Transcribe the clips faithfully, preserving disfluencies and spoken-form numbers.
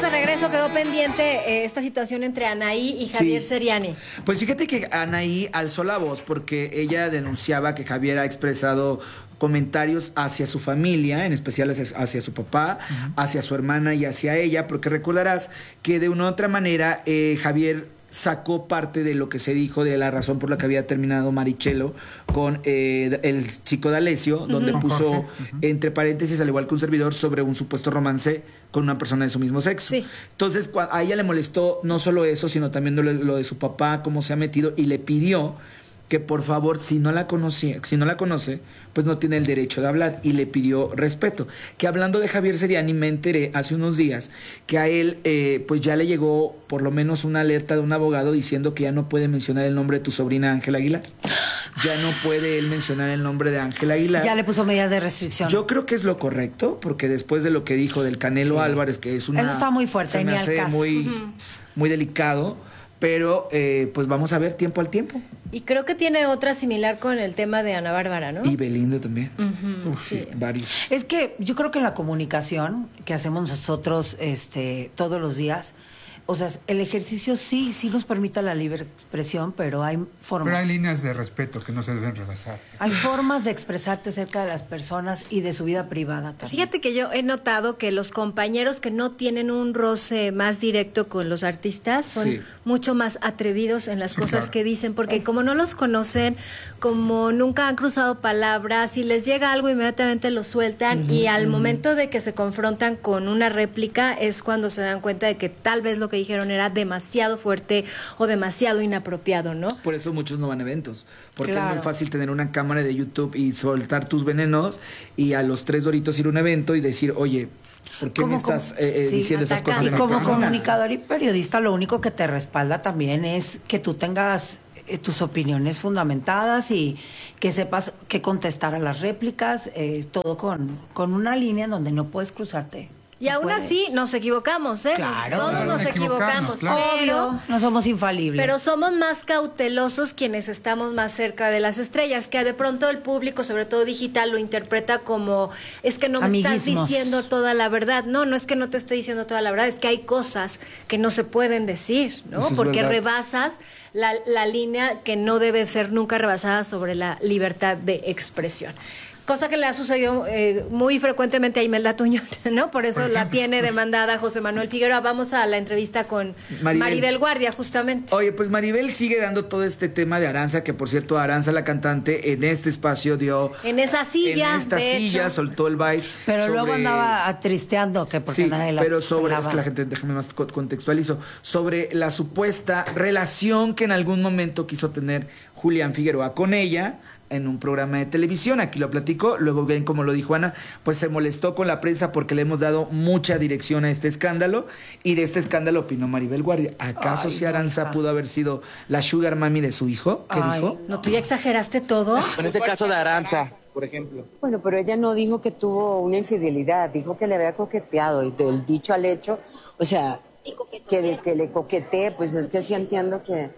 de regreso. Quedó pendiente eh, esta situación entre Anaí y Javier sí. Seriani. Pues fíjate que Anaí alzó la voz porque ella denunciaba que Javier ha expresado comentarios hacia su familia, en especial hacia, hacia su papá, uh-huh. hacia su hermana y hacia ella, porque recordarás que de una u otra manera eh, Javier sacó parte de lo que se dijo de la razón por la que había terminado Marichelo con eh, el chico D'Alessio, uh-huh. donde puso uh-huh. entre paréntesis, al igual que un servidor, sobre un supuesto romance con una persona de su mismo sexo. Sí. Entonces a ella le molestó no solo eso, sino también lo, lo de su papá, cómo se ha metido, y le pidió que por favor, si no la conocía, si no la conoce, pues no tiene el derecho de hablar, y le pidió respeto. Que hablando de Javier Seriani, me enteré hace unos días que a él eh, pues ya le llegó por lo menos una alerta de un abogado diciendo que ya no puede mencionar el nombre de tu sobrina Ángela Aguilar. Ya no puede él mencionar el nombre de Ángela Aguilar. Ya le puso medidas de restricción. Yo creo que es lo correcto, porque después de lo que dijo del Canelo sí. Álvarez, que es una... Eso está muy fuerte, se me ni hace al caso. muy, uh-huh. muy delicado, pero eh, pues vamos a ver tiempo al tiempo. Y creo que tiene otra similar con el tema de Ana Bárbara, ¿no? Y Belinda también. Uh-huh, Uf, sí. sí, varios. Es que yo creo que la comunicación que hacemos nosotros este, todos los días, o sea, el ejercicio sí, sí nos permite la libre expresión, pero hay formas... Pero hay líneas de respeto que no se deben rebasar. Hay formas de expresarte cerca de las personas y de su vida privada también. Fíjate que yo he notado que los compañeros que no tienen un roce más directo con los artistas son sí. mucho más atrevidos en las cosas claro. que dicen, porque como no los conocen, como nunca han cruzado palabras, si les llega algo inmediatamente lo sueltan, uh-huh, y al uh-huh. momento de que se confrontan con una réplica es cuando se dan cuenta de que tal vez lo que dijeron era demasiado fuerte o demasiado inapropiado, ¿no? Por eso muchos no van a eventos, porque claro. es muy fácil tener una cámara de YouTube y soltar tus venenos y a los tres doritos ir a un evento y decir, oye, ¿por qué me estás eh, sí, diciendo esas cosas? Y como comunicador y periodista, lo único que te respalda también es que tú tengas eh, tus opiniones fundamentadas y que sepas qué contestar a las réplicas, eh, todo con, con una línea en donde no puedes cruzarte. Y aún puedes. así nos equivocamos, ¿eh? Claro, Todos claro, nos equivocamos, claro. pero no somos infalibles. Pero somos más cautelosos quienes estamos más cerca de las estrellas, que de pronto el público, sobre todo digital, lo interpreta como es que no me Amiguismos. estás diciendo toda la verdad. No, no es que no te estoy diciendo toda la verdad, es que hay cosas que no se pueden decir, ¿no? Eso es porque verdad. rebasas la, la línea que no debe ser nunca rebasada sobre la libertad de expresión. Cosa que le ha sucedido eh, muy frecuentemente a Imelda Tuñón, ¿no? Por eso Por la tiene demandada José Manuel Figueroa. Vamos a la entrevista con Maribel. Maribel Guardia, justamente. Oye, pues Maribel sigue dando todo este tema de Aranza, que por cierto, Aranza, la cantante, en este espacio dio... En esa silla, En esta de silla, hecho. soltó el baile. Pero sobre... luego andaba tristeando, que porque sí, nadie la pero sobre, pelaba. es que la gente, déjame más contextualizo, sobre la supuesta relación que en algún momento quiso tener Julián Figueroa con ella, en un programa de televisión, aquí lo platicó, luego ven como lo dijo Ana, pues se molestó con la prensa porque le hemos dado mucha dirección a este escándalo, y de este escándalo opinó Maribel Guardia. ¿Acaso Ay, si Aranza no, pudo haber sido la sugar mami de su hijo? ¿Qué Ay, dijo? ¿No tú ya exageraste todo? En ese caso de Aranza, por ejemplo. Bueno, pero ella no dijo que tuvo una infidelidad, dijo que le había coqueteado, y del dicho al hecho, o sea, que, que le coquetee, pues es que sí entiendo que,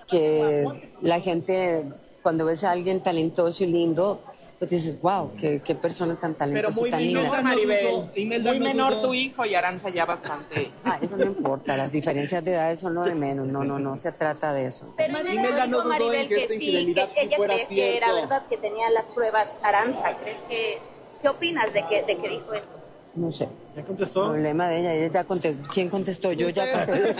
que la gente... Cuando ves a alguien talentoso y lindo, pues dices, wow, qué, qué persona tan talentosa y tan linda. Pero muy menor, muy menor tu hijo y Aranza ya bastante. Ah, eso no importa, las diferencias de edades son lo de menos, no, no, no se trata de eso. Pero Imelda no dijo, Maribel, que, que sí, que ella cree que era verdad, que tenía las pruebas Aranza. ¿Crees que, qué opinas de que, de que dijo esto? No sé. ¿Ya contestó? Problema de ella, ella ya contestó. ¿Quién contestó? Yo ya contesté.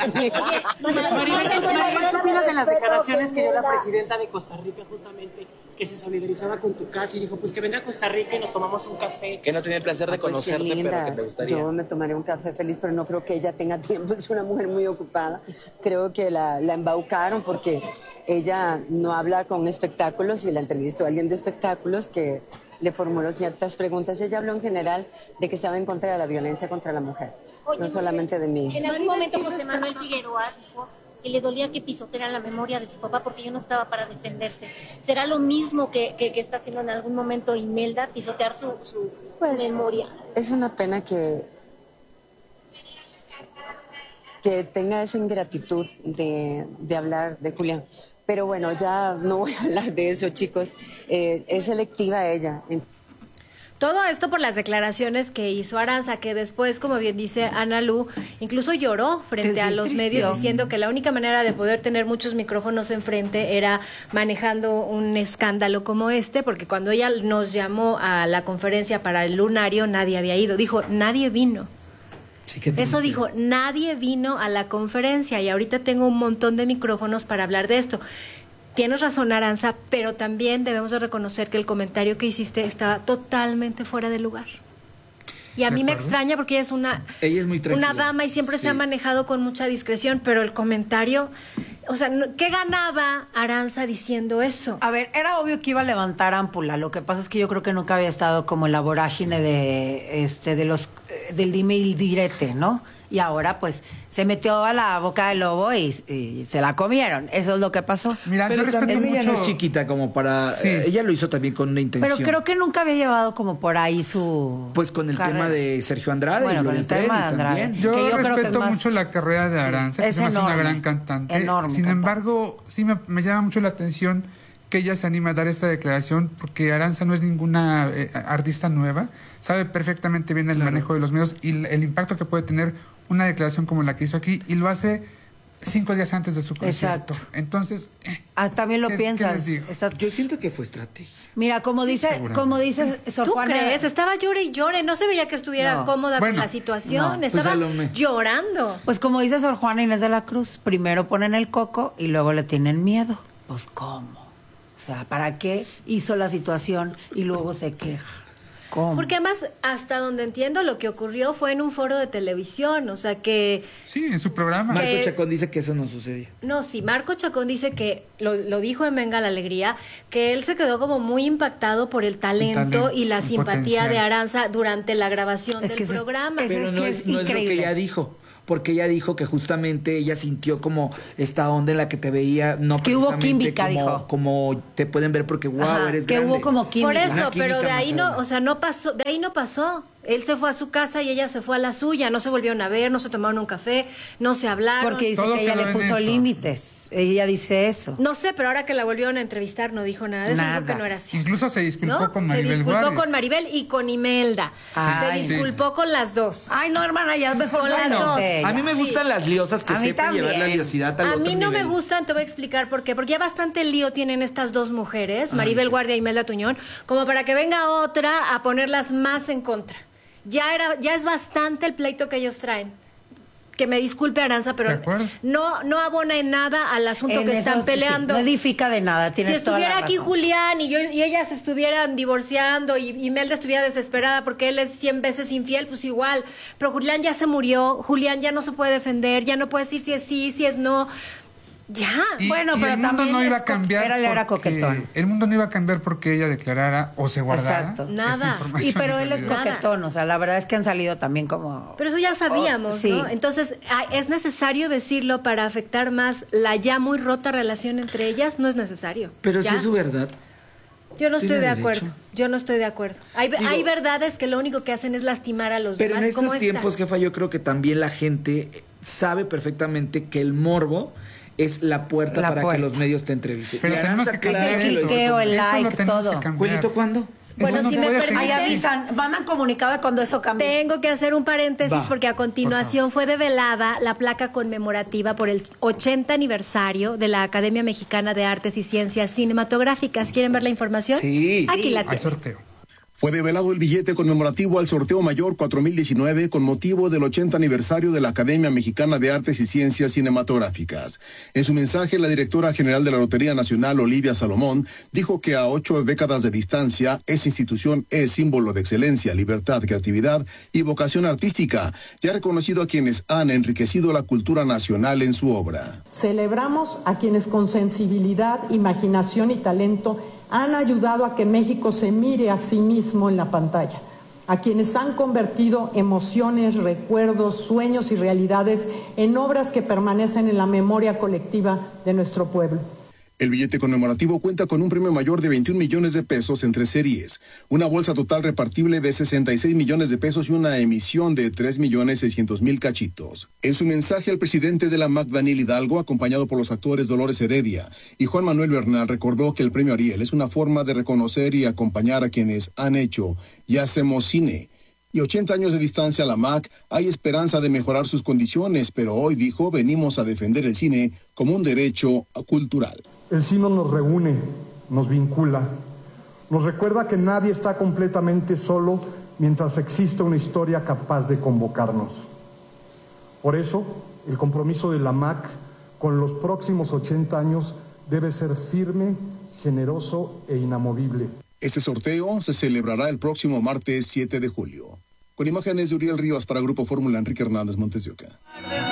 Maribel, ¿qué opinas en las declaraciones que dio la presidenta de Costa Rica justamente, que se solidarizaba con tu casa y dijo, pues que venga a Costa Rica y nos tomamos un café? Que no tenía el placer de Ah, pues conocerte, qué linda. pero que te gustaría. Yo me tomaré un café feliz, pero no creo que ella tenga tiempo, es una mujer muy ocupada. Creo que la, la embaucaron porque ella no habla con espectáculos, y la entrevistó a alguien de espectáculos que le formuló ciertas preguntas. Ella habló en general de que estaba en contra de la violencia contra la mujer, Oye, no solamente de mí. En algún momento José Manuel Figueroa dijo que le dolía que pisotearan la memoria de su papá porque yo no estaba para defenderse. ¿Será lo mismo que, que, que está haciendo en algún momento Imelda, pisotear su, su, pues, su memoria? Es una pena que, que tenga esa ingratitud de, de hablar de Julián. Pero bueno, ya no voy a hablar de eso, chicos. Eh, es selectiva ella. Todo esto por las declaraciones que hizo Aranza, que después, como bien dice Ana Lu, incluso lloró frente a los tristió. medios diciendo que la única manera de poder tener muchos micrófonos enfrente era manejando un escándalo como este, porque cuando ella nos llamó a la conferencia para el lunario, nadie había ido. Dijo, nadie vino. Sí, qué Eso triste. dijo, nadie vino a la conferencia y ahorita tengo un montón de micrófonos para hablar de esto. Tienes razón, Aranza, pero también debemos de reconocer que el comentario que hiciste estaba totalmente fuera de lugar. Y a mí me extraña porque ella es una, Ella es muy tranquila. una dama y siempre Sí. se ha manejado con mucha discreción, pero el comentario, o sea, no- ¿qué ganaba Aranza diciendo eso? A ver, era obvio que iba a levantar ámpula. Lo que pasa es que yo creo que nunca había estado como en la vorágine de este de los eh, del dime y direte, ¿no? Y ahora pues se metió a la boca del lobo y, y se la comieron. Eso es lo que pasó. Mira, Pero yo respeto también ella mucho... no es chiquita como para... Sí. eh, ella lo hizo también con una intención. Pero creo que nunca había llevado como por ahí su Pues con el carrera. tema de Sergio Andrade Bueno, y con Gloria el tema Trevi de Andrade. también. Yo que yo creo que es respeto más- mucho la carrera de Aranza, que es se me hace una enorme, gran cantante. enorme Sin cantante. embargo, sí me, me llama mucho la atención que ella se anima a dar esta declaración, porque Aranza no es ninguna eh, artista nueva, sabe perfectamente bien el manejo de los medios y el, el impacto que puede tener una declaración como la que hizo aquí, y lo hace cinco días antes de su concierto. Exacto. Entonces, eh, Ah, también lo ¿Qué- qué piensas. les digo? Exacto. Yo siento que fue estrategia. Mira, como dice, seguramente. como dice Sor ¿Tú Juana- crees? Estaba llore y llore, no se veía que estuviera No. cómoda Bueno, con la situación, no. estaba Pues a lo me- llorando. Pues como dice Sor Juana Inés de la Cruz, primero ponen el coco y luego le tienen miedo. Pues ¿cómo? O sea, ¿para qué hizo la situación y luego se queja? ¿Cómo? Porque además, hasta donde entiendo, lo que ocurrió fue en un foro de televisión, o sea que... sí, en su programa. Marco Que- Chacón dice que eso no sucedió. No, sí, Marco Chacón dice que, lo, lo dijo en Venga la Alegría, que él se quedó como muy impactado por el talento, talento, y la el simpatía potencial. de Aranza durante la grabación Es del que ese es- programa. ese Pero es no que es, es no es lo que increíble. ella dijo. Porque ella dijo que justamente ella sintió como esta onda en la que te veía, no Que hubo precisamente química, como, dijo. como te pueden ver porque wow, Ajá, eres que grande. hubo como química. Por eso, Una pero química de ahí más no, o sea, no pasó, de ahí no pasó. Él se fue a su casa y ella se fue a la suya, no se volvieron a ver, no se tomaron un café, no se hablaron. Porque dice Todo que ella quedó le en puso eso. límites. Ella dice eso. No sé, pero ahora que la volvieron a entrevistar no dijo nada de eso, dijo Nada. que no era así. Incluso se disculpó ¿No? con Se Maribel disculpó Guardia. con Maribel y con Imelda. Ay. se disculpó con las dos. Ay, no, hermana, ya es mejor Con ser las dos. ella. A mí me Sí. gustan las liosas que A mí sepan llevar la también. liosidad al A otro mí no me nivel. gustan, te voy a explicar por qué. Porque ya bastante lío tienen estas dos mujeres, Maribel Guardia y Imelda Tuñón, como para que venga otra a ponerlas más en contra. Ya era, ya es bastante el pleito que ellos traen. Que me disculpe Aranza, De pero acuerdo. no, no abona en nada al asunto En que eso, están sí, peleando. no edifica de nada, tienes Si toda la estuviera aquí razón. Julián y yo y ellas se estuvieran divorciando y Imelda estuviera desesperada porque él es cien veces infiel, pues igual. Pero Julián ya se murió, Julián ya no se puede defender, ya no puede decir si es sí, si es no. Ya. Y- Bueno, y pero el mundo también no es iba a co- cambiar era- era porque- coquetón. el mundo no iba a cambiar porque ella declarara o se guardara Exacto. esa Nada. información Y pero en él es realidad. coquetón, o sea, la verdad es que han salido también como... Pero eso ya sabíamos, Oh, sí. ¿no? Entonces, ah, ¿es necesario decirlo para afectar más la ya muy rota relación entre ellas? No es necesario. Pero ¿Ya? si es su verdad. Yo no estoy tiene de derecho. acuerdo. Yo no estoy de acuerdo. Hay, Digo- hay verdades que lo único que hacen es lastimar a los Pero en demás, como estos esta. tiempos, jefa, yo creo que también la gente sabe perfectamente que el morbo es la puerta La para puerta. que los medios te entrevisten. Pero Y tenemos Aranza, que cambiar claro, Es el lo- cliqueo, el Eso lo like, tenemos todo. que cambiar. Juelito, ¿cuándo? Bueno, Eso no si me puede permite- seguir Ahí así. avisan, mandan comunicado de cuando eso cambie. Tengo que hacer un paréntesis Va, porque a continuación fue develada la placa conmemorativa por el ochenta aniversario de la Academia Mexicana de Artes y Ciencias Cinematográficas. ¿Quieren ver la información? Sí. Aquí la Hay tienen. sorteo. Fue develado el billete conmemorativo al sorteo mayor cuatro mil diecinueve con motivo del ochenta aniversario de la Academia Mexicana de Artes y Ciencias Cinematográficas. En su mensaje, la directora general de la Lotería Nacional, Olivia Salomón, dijo que a ocho décadas de distancia, esa institución es símbolo de excelencia, libertad, creatividad y vocación artística, y ha reconocido a quienes han enriquecido la cultura nacional en su obra. Celebramos a quienes con sensibilidad, imaginación y talento han ayudado a que México se mire a sí mismo en la pantalla, a quienes han convertido emociones, recuerdos, sueños y realidades en obras que permanecen en la memoria colectiva de nuestro pueblo. El billete conmemorativo cuenta con un premio mayor de veintiún millones de pesos en tres series, una bolsa total repartible de sesenta y seis millones de pesos y una emisión de tres millones seiscientos mil cachitos. En su mensaje, el presidente de la M A C, Daniel Hidalgo, acompañado por los actores Dolores Heredia y Juan Manuel Bernal, recordó que el premio Ariel es una forma de reconocer y acompañar a quienes han hecho y hacemos cine. Y ochenta años de distancia a la M A C, hay esperanza de mejorar sus condiciones, pero hoy, dijo, venimos a defender el cine como un derecho cultural. El cine nos reúne, nos vincula, nos recuerda que nadie está completamente solo mientras existe una historia capaz de convocarnos. Por eso, el compromiso de la M A C con los próximos ochenta años debe ser firme, generoso e inamovible. Este sorteo se celebrará el próximo martes siete de julio. Con imágenes de Uriel Rivas para Grupo Fórmula, Enrique Hernández, Montes de Oca.